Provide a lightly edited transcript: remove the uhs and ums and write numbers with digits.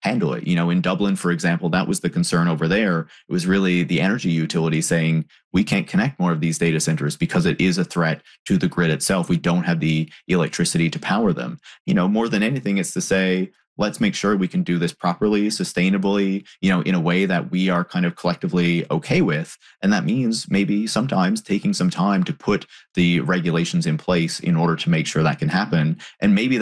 handle it. In Dublin, for example, that was the concern over there. It was really the energy utility saying we can't connect more of these data centers because it is a threat to the grid itself. We don't have the electricity to power them. More than anything, it's to say, let's make sure we can do this properly, sustainably, in a way that we are kind of collectively okay with. And that means maybe sometimes taking some time to put the regulations in place in order to make sure that can happen. And maybe